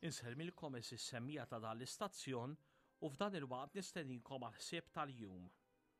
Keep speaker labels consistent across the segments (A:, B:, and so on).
A: Insemmilkom is-semmija ta' dan l-istazzjon u f'dan il-waqt nistedinkom għal ħsieb tal-jum.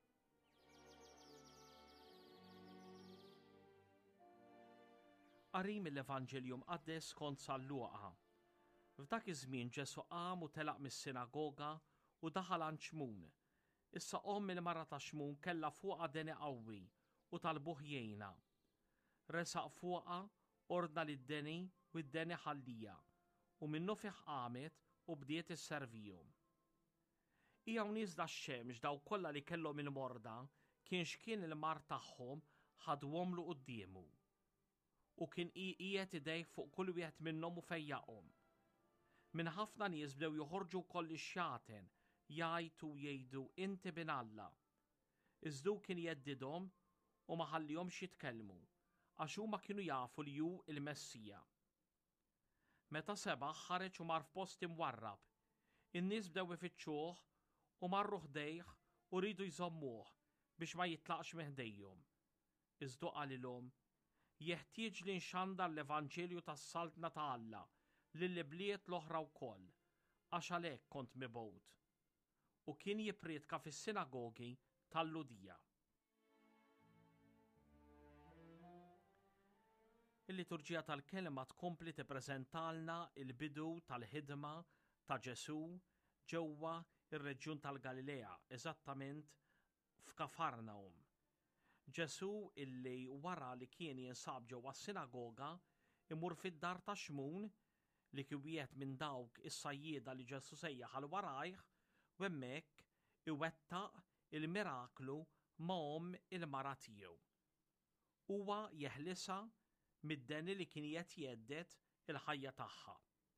A: Qari mill-Evanġeljum Qaddes skont Luqa. F'dak iż-żmien Ġesu qam u telaq mis-sinagoga u daħal għand Xmun. Issa il-mara ta' Xmun kellha fuqha deni qawwi u talbuh jgħinha. Resaq fuqha, ordna lid-deni u d-deni ħallija u minnu fih qamet u bdiet isservihom. Hija nies dax-xemx daw kollha li kellhom il-morda kien x'kien il-mar tagħhom ħadwhomlu qudiemu. U kien qiegħed idejh fuq kull wieħed minnhom u fejjaqhom. Minn ħafna nies bdew joħorġu wkoll ix-xaten jgħidu jgħidu inti bin Alla. Iżdu kien jeddidhom u ma ħallihomx jitkellmu għax huma kienu jafu li hu il-Messija. Meta sebaħ ħareġ u mar f'post imwarrab. In-nies bdew ifittxuh u marru ħdejh u rridu jżommuh biex ma jitlaqx meħdejhom. Iżdu qalilhom jeħtieġ li nxandar l-Evanġelju tas-saltna ta' Alla lill-bliet l-oħra wkoll għax għalhekk kont mibgħut. U kien jippriedka fis-sinagogi tal-Ludija. Il-liturġija tal-kelma tkompli tippreżentalna il-bidu tal-ħidma ta' Ġesu ġewwa ir-reġjun tal-Galilea, eżattament f'Kafarnaum. Ġesu illi wara li kien jinsab ġewwa s-sinagoga imur fid-dar ta' Xmun li kien wieħed minn dawk is-sajjieda li Ġesu sejjaħ għal warajh u hemmhekk iwettaq il-miraklu ma' il-mara tiegħu. Huwa jeħlisha mid-deni li kien jeddet il-ħajja tagħha.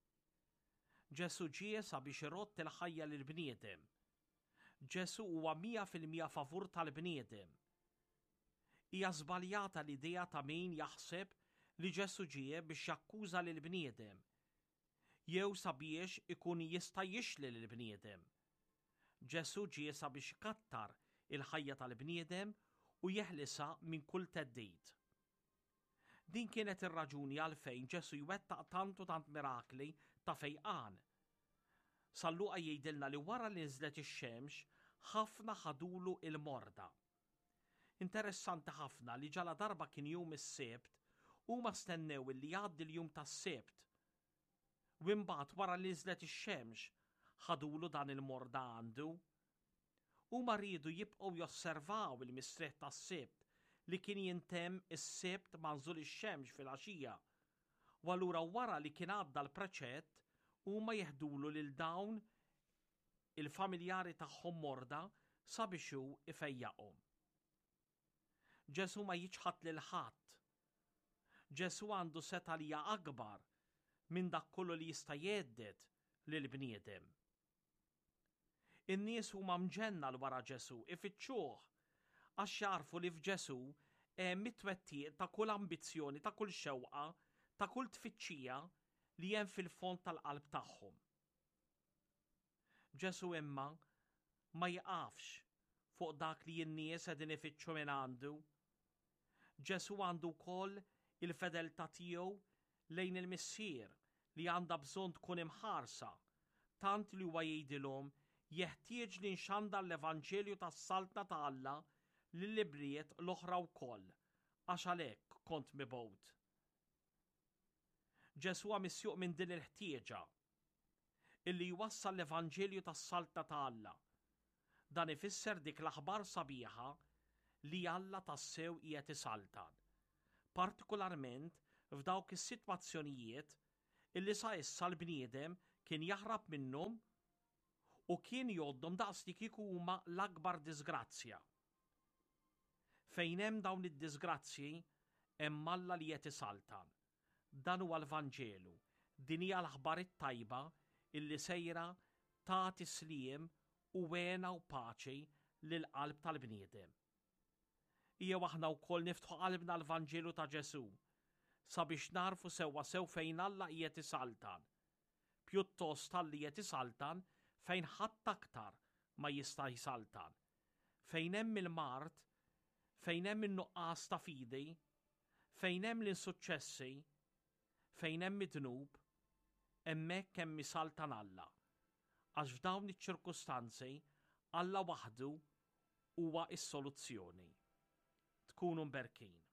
A: Ġesu ġie sabiex irott il-ħajja lill-bniedem. Ġesu huwa 100% favur tal-bniedem. Hija żbaljata l-idea ta' min jaħseb li Ġesu ġie biex jakkuża lill-bniedem jew sabiex ikun jista' jixli lill-bniedem. Ġesu ġie sabiex ikattar il-ħajja tal-bniedem u jeħlisha minn kull theddid. Din kienet ir-raġuni għalfejn Ġesu jwettaq tant u tant mirakli ta' fejqan. Luqa jgħidilna li wara li nżlet ix-xemx ħafna ħadulu il-morda. Interessanti ħafna li ġala darba kien jum is-sebt huma stennew li jgħaddi l-jum tas-sebt. U imbagħad wara li nżlet ix-xemx ħadulu dan il-morda għandu. Huma rridu jibqgħu josservaw il-mistrieħ tas-sebt li kien jintemm is-sebt ma nżul ix-xemx fil-għaxija. U allura wara li kien għadda l-preċett huma jeħdulu lil dawn il-familjari tagħhom morda sabiex hu ifejjaqhom. Ġesu ma jiġħad lil ħadd. Ġesu għandu seta' li hija akbar minn dak kollu li jista' jgħeddet lill-bniedem. In-nies huma mġenna l wara Ġesu ifittxuh għax jarfu li f'Ġesu hemm it-twettiq ta' kull ambizzjoni, ta' kull xewqa, ta' kull tfittxija li hemm fil-fond tal-qalb tagħhom. Ġesu imma ma jqafx fuq dak li n-nies qegħdin ifittxu minn għandu. Ġesu għandu wkoll il-fedeltà tiegħu lejn il-missier li għandha bżonn tkun imħarsa, tant li huwa jgħidilhom jeħtieġ li nxandar l-Evanġelju tas-saltna ta' Alla lill-bliet l-oħra wkoll għax għalhekk kont mibgħut. Ġesu missjuq minn din il-ħtieġa illi jwassal l-Evanġelju tas-saltna ta' Alla. Dan ifisser dik l-aħbar sabiħa li Alla tassew qiegħed isaltan, partikolarment f'dawk is-sitwazzjonijiet illi sa issa l-bniedem kien jaħrab minnhom u kien jgħoddhom daqs li kieku huma l-akbar disgrazzja. Fejn hemm dawn id-disgrazzi hemm Alla li qed isaltan. Dan huwa l-Vanġelu, din hija l-aħbar it-tajba illi sejra tagħti sliem u wena u paċi lil qalb tal-bniedem. Hija aħna wkoll niftħu qalbna l-Vanġelu ta' Ġesu sabiex narfu sewwa sew fejn Alla qiegħed isaltan, pjuttost Alla qiegħed isaltan fejn ħadd aktar ma jista' jsaltan. Fejn hemm il-mart, fejn hemm in-nuqqas ta' fidi, fejn hemm l-insuċċessi, fejn hemm id-dnub, hemmhekk hemm misal ta' Alla. Għax f'dawn iċ-ċirkustanzi Alla waħdu huwa s-soluzzjoni. Tkunu mberkin.